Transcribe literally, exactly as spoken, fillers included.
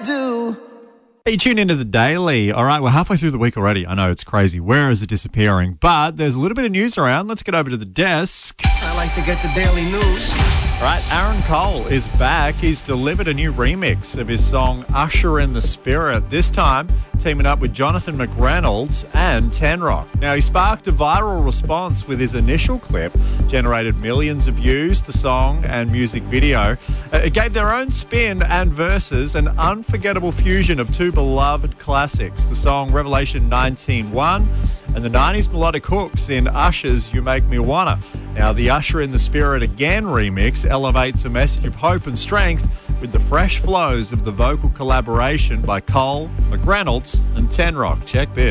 do. You tune into the Daily. All right, we're halfway through the week already. I know it's crazy. Where is it disappearing? But there's a little bit of news around. Let's get over to the desk. I like to get the daily news. All right, Aaron Cole is back. He's delivered a new remix of his song Usher in the Spirit, this time teaming up with Jonathan McReynolds and Tenrock. Now, he sparked a viral response with his initial clip, generated millions of views, the song and music video. It gave their own spin and verses, an unforgettable fusion of two beloved classics, the song Revelation nineteen one and the nineties melodic hooks in Usher's You Make Me Wanna. Now, the Usher in the Spirit Again remix elevates a message of hope and strength with the fresh flows of the vocal collaboration by Cole, McReynolds and Tenrock. Check this.